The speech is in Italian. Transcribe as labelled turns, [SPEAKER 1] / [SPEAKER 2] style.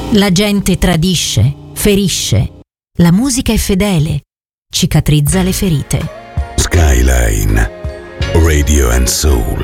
[SPEAKER 1] La gente tradisce, ferisce. La musica è fedele, cicatrizza le ferite.
[SPEAKER 2] Skyline Radio and Soul.